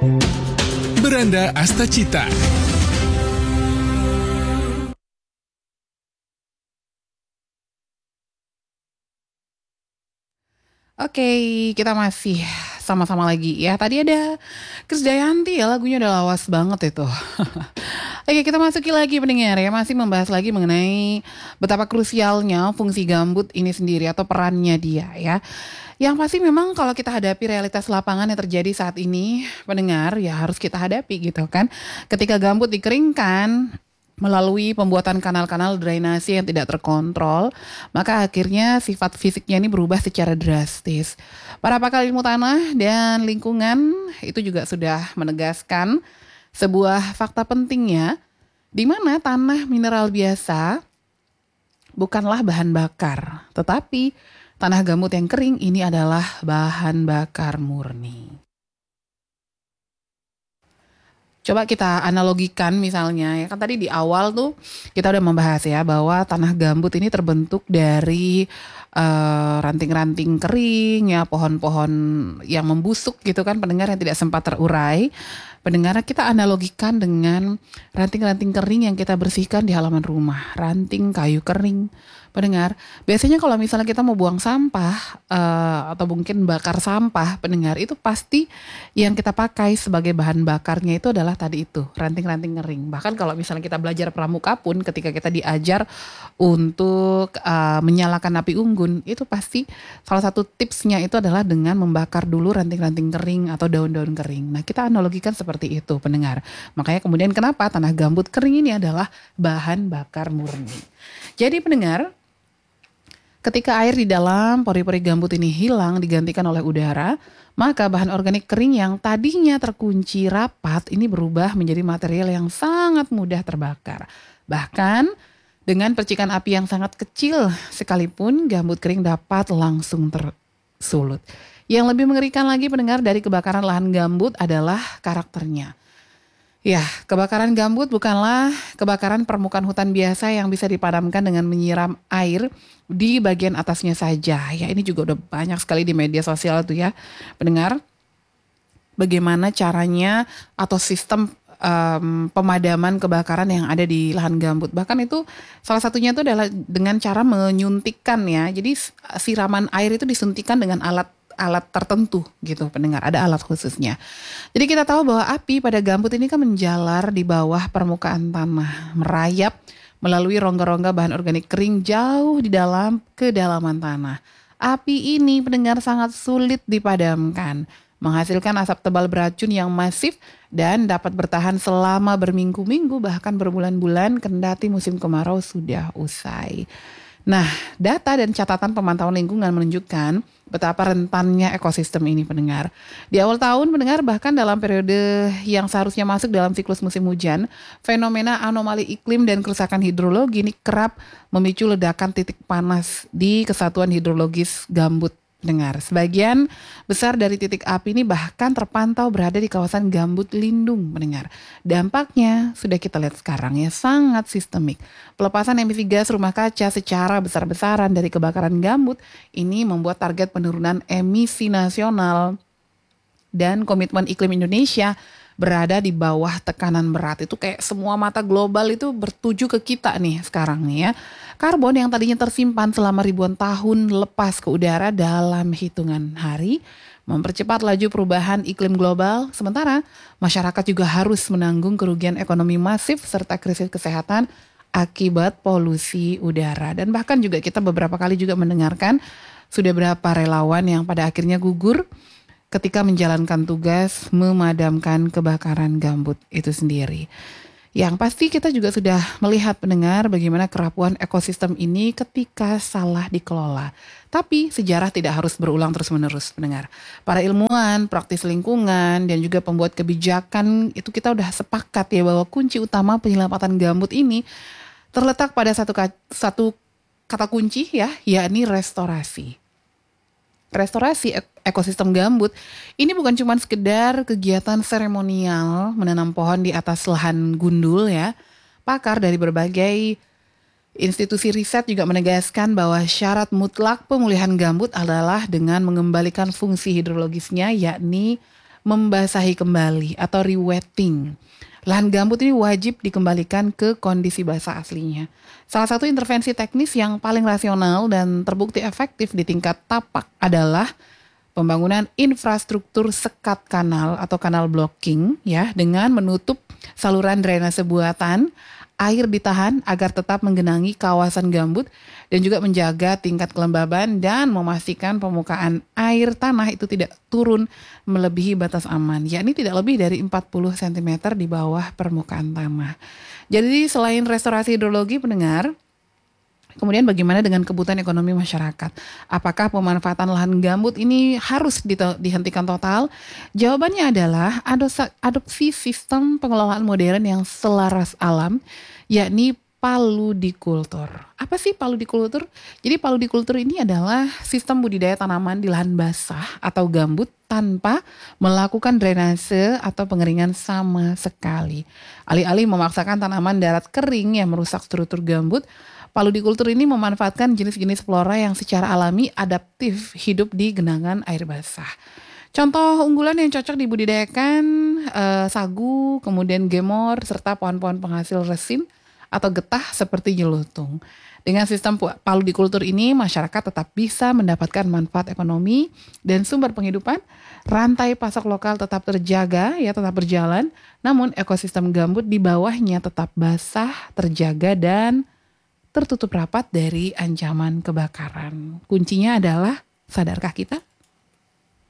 Beranda Astacita. Oke, kita masih sama-sama lagi ya. Tadi ada Krisdayanti ya, lagunya udah lawas banget itu. Oke, kita masuki lagi pendengar ya, masih membahas lagi mengenai betapa krusialnya fungsi gambut ini sendiri atau perannya dia ya. Yang pasti memang kalau kita hadapi realitas lapangan yang terjadi saat ini, pendengar ya harus kita hadapi gitu kan. Ketika gambut dikeringkan melalui pembuatan kanal-kanal drainase yang tidak terkontrol, maka akhirnya sifat fisiknya ini berubah secara drastis. Para pakar ilmu tanah dan lingkungan itu juga sudah menegaskan sebuah fakta pentingnya, di mana tanah mineral biasa bukanlah bahan bakar, tetapi tanah gambut yang kering ini adalah bahan bakar murni. Coba kita analogikan misalnya, ya kan tadi di awal tuh kita udah membahas ya bahwa tanah gambut ini terbentuk dari ranting-ranting kering ya, pohon-pohon yang membusuk gitu kan pendengar yang tidak sempat terurai. Pendengar, kita analogikan dengan ranting-ranting kering yang kita bersihkan di halaman rumah, ranting kayu kering. Pendengar, biasanya kalau misalnya kita mau buang sampah atau mungkin bakar sampah, pendengar, itu pasti yang kita pakai sebagai bahan bakarnya itu adalah tadi itu, ranting-ranting kering. Bahkan kalau misalnya kita belajar pramuka pun ketika kita diajar untuk menyalakan api unggun, itu pasti salah satu tipsnya itu adalah dengan membakar dulu ranting-ranting kering atau daun-daun kering. Nah, kita analogikan seperti itu, pendengar. Makanya kemudian kenapa tanah gambut kering ini adalah bahan bakar murni. Jadi pendengar, ketika air di dalam pori-pori gambut ini hilang digantikan oleh udara, maka bahan organik kering yang tadinya terkunci rapat ini berubah menjadi material yang sangat mudah terbakar. Bahkan dengan percikan api yang sangat kecil sekalipun gambut kering dapat langsung tersulut. Yang lebih mengerikan lagi pendengar dari kebakaran lahan gambut adalah karakternya. Ya, kebakaran gambut bukanlah kebakaran permukaan hutan biasa yang bisa dipadamkan dengan menyiram air di bagian atasnya saja. Ya, ini juga udah banyak sekali di media sosial tuh ya. Pendengar, bagaimana caranya atau sistem pemadaman kebakaran yang ada di lahan gambut. Bahkan itu salah satunya itu adalah dengan cara menyuntikkan ya. Jadi siraman air itu disuntikan dengan alat tertentu gitu pendengar, ada alat khususnya. Jadi kita tahu bahwa api pada gambut ini kan menjalar di bawah permukaan tanah, merayap melalui rongga-rongga bahan organik kering jauh di dalam kedalaman tanah. Api ini pendengar sangat sulit dipadamkan, menghasilkan asap tebal beracun yang masif dan dapat bertahan selama berminggu-minggu bahkan berbulan-bulan kendati musim kemarau sudah usai. Nah, data dan catatan pemantauan lingkungan menunjukkan betapa rentannya ekosistem ini pendengar. Di awal tahun pendengar bahkan dalam periode yang seharusnya masuk dalam siklus musim hujan, fenomena anomali iklim dan kerusakan hidrologi ini kerap memicu ledakan titik panas di kesatuan hidrologis gambut. Dengar, sebagian besar dari titik api ini bahkan terpantau berada di kawasan gambut lindung, mendengar. Dampaknya sudah kita lihat sekarang ya, sangat sistemik. Pelepasan emisi gas rumah kaca secara besar-besaran dari kebakaran gambut ini membuat target penurunan emisi nasional dan komitmen iklim Indonesia berada di bawah tekanan berat. Itu kayak semua mata global itu bertuju ke kita nih sekarang nih ya. Karbon yang tadinya tersimpan selama ribuan tahun lepas ke udara dalam hitungan hari, mempercepat laju perubahan iklim global. Sementara masyarakat juga harus menanggung kerugian ekonomi masif serta krisis kesehatan akibat polusi udara. Dan bahkan juga kita beberapa kali juga mendengarkan sudah berapa relawan yang pada akhirnya gugur ketika menjalankan tugas memadamkan kebakaran gambut itu sendiri. Yang pasti kita juga sudah melihat pendengar bagaimana kerapuhan ekosistem ini ketika salah dikelola. Tapi sejarah tidak harus berulang terus-menerus pendengar. Para ilmuwan, praktis lingkungan, dan juga pembuat kebijakan itu kita udah sepakat ya bahwa kunci utama penyelamatan gambut ini terletak pada satu kata kunci ya, yakni restorasi. Restorasi ekosistem gambut ini bukan cuma sekedar kegiatan seremonial menanam pohon di atas lahan gundul ya. Pakar dari berbagai institusi riset juga menegaskan bahwa syarat mutlak pemulihan gambut adalah dengan mengembalikan fungsi hidrologisnya yakni membasahi kembali atau rewetting. Lahan gambut ini wajib dikembalikan ke kondisi basah aslinya. Salah satu intervensi teknis yang paling rasional dan terbukti efektif di tingkat tapak adalah pembangunan infrastruktur sekat kanal atau kanal blocking ya, dengan menutup saluran drainase buatan, air ditahan agar tetap menggenangi kawasan gambut dan juga menjaga tingkat kelembaban dan memastikan permukaan air tanah itu tidak turun melebihi batas aman, yakni tidak lebih dari 40 cm di bawah permukaan tanah. Jadi selain restorasi hidrologi pendengar, kemudian bagaimana dengan kebutuhan ekonomi masyarakat? Apakah pemanfaatan lahan gambut ini harus dihentikan total? Jawabannya adalah adopsi sistem pengelolaan modern yang selaras alam, yakni paludikultur. Apa sih paludikultur? Jadi paludikultur ini adalah sistem budidaya tanaman di lahan basah atau gambut tanpa melakukan drainase atau pengeringan sama sekali. Alih-alih memaksakan tanaman darat kering yang merusak struktur gambut, paludikultur ini memanfaatkan jenis-jenis flora yang secara alami adaptif hidup di genangan air basah. Contoh unggulan yang cocok dibudidayakan sagu, kemudian gemor, serta pohon-pohon penghasil resin atau getah seperti jelutung. Dengan sistem paludikultur ini, masyarakat tetap bisa mendapatkan manfaat ekonomi dan sumber penghidupan, rantai pasok lokal tetap terjaga, ya tetap berjalan, namun ekosistem gambut di bawahnya tetap basah, terjaga, dan tertutup rapat dari ancaman kebakaran. Kuncinya adalah, sadarkah kita?